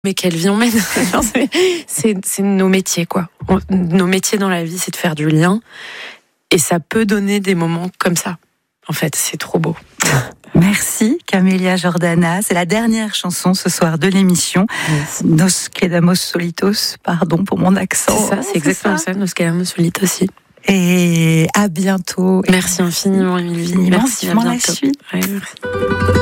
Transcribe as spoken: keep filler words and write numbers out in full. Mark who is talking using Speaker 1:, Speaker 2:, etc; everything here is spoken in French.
Speaker 1: Mais quelle vie on mène. c'est, c'est, c'est nos métiers, quoi. On, nos métiers dans la vie, c'est de faire du lien. Et ça peut donner des moments comme ça. En fait, c'est trop beau.
Speaker 2: Merci Camélia Jordana. C'est la dernière chanson ce soir de l'émission. Merci. Nos quedamos solitos, pardon pour mon accent.
Speaker 1: C'est ça, c'est, c'est exactement ça, ça Nos quedamos solitos aussi.
Speaker 2: Et à bientôt.
Speaker 1: Merci infiniment, Émilie.
Speaker 2: Merci, à bientôt. La suite.
Speaker 1: Ouais, merci.